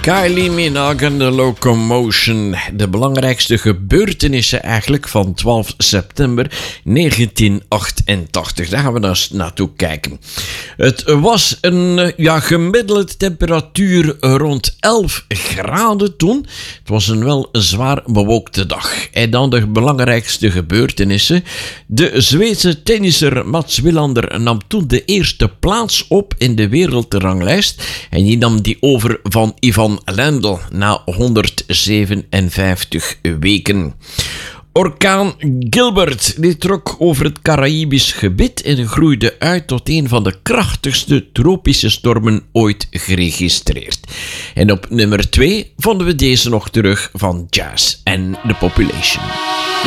Kylie Minogue en de Locomotion. De belangrijkste gebeurtenissen eigenlijk van 12 september 1988. Daar gaan we dus naartoe kijken. Het was een gemiddelde temperatuur rond 11 graden toen. Het was een wel zwaar bewolkte dag. En dan de belangrijkste gebeurtenissen. De Zweedse tennisser Mats Wilander nam toen de eerste plaats op in de wereldranglijst. En die nam die over van Ivan Lendl na 157 weken. Orkaan Gilbert die trok over het Caraïbisch gebied en groeide uit tot een van de krachtigste tropische stormen ooit geregistreerd. En op nummer 2 vonden we deze nog terug van Jazz and the Population.